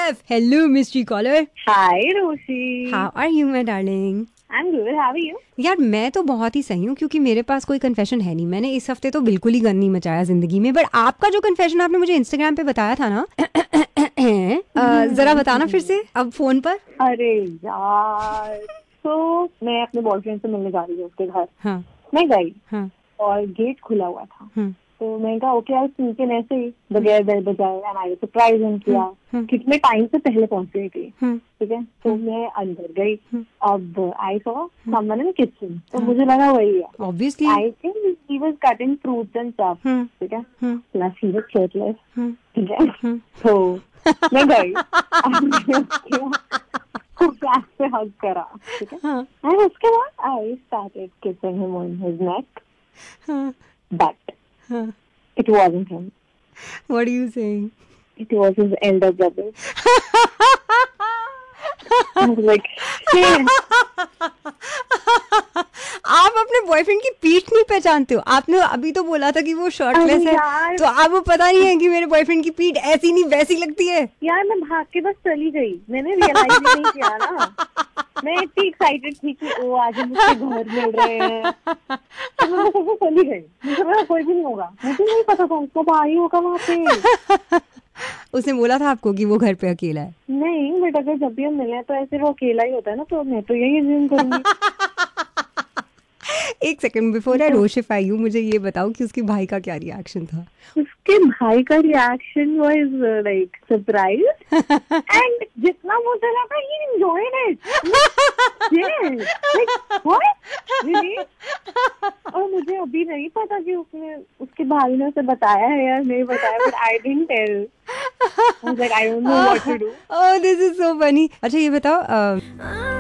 BFF. Hello, mystery caller. Hi, Roshi. How are you, my darling? I'm good. How are you? यार मैं तो बहुत ही सही हूँ क्योंकि मेरे पास कोई कन्फेशन है नहीं. मैंने इस हफ्ते तो बिल्कुल ही गन नहीं मचाया जिंदगी में. बट आपका जो कन्फेशन आपने मुझे इंस्टाग्राम पे बताया था ना, जरा बताना फिर से अब फोन पर. अरे यार, तो मैं अपने बॉयफ्रेंड से मिलने जा रही हूँ उसके घर. हाँ. मैं गई. हाँ. और गेट खुला हुआ था. हाँ. तो मैंने कहा ओके यार, सुनके ऐसे ही बगैर बेल बजाए हमारे सरप्राइज किया. कितने टाइम से पहले पहुंच गई थी. ठीक है. तो मैं अंदर गई. अब I saw someone in kitchen. तो मुझे लगा वही है. Obviously I think he was cutting fruits and stuff. ठीक है. Plus he was shirtless. ठीक है. तो मैं गई. क्लास पे हग करा. ठीक है. और उसके बाद I started kissing him on his neck. But it wasn't him. What are you saying? It was his elder brother. I was like, shit. आप अपने बॉयफ्रेंड की पीठ नहीं पहचानते हो. आपने अभी तो बोला था कि वो शर्टलेस है, तो आपको पता नहीं है कि मेरे बॉयफ्रेंड की पीठ ऐसी नहीं वैसी लगती है. यार मैं भाग के बस चली गई. मैंने रियलाइज नहीं किया ना. मैं इतनी एक्साइटेड थी कि ओ आज मुझे घर मिल रहे हैं. तो मैं बस ऐसे चली गई. मुझे लगा कोई भी नहीं होगा. मुझे नहीं पता था उसका भाई होगा वहाँ पे. उसने बोला था आपको कि वो घर पे अकेला है? नहीं, बट अगर जब भी हम मिले तो ऐसे वो अकेला ही होता है ना, तो मैं तो यही अज्यूम करूंगी. एक सेकंड बिफोर आई रोशिफाई यू, मुझे ये बताओ कि उसके भाई का क्या रिएक्शन था? उसके भाई का reaction was like surprise and जितना मुझे लगा ही enjoyed it. Like what really. और मुझे अभी नहीं पता कि उसने उसके भाई ने उसे बताया है या नहीं बताया, but I didn't tell. I was like, I don't know what to do. Oh, this is so funny. अच्छा ये बताओ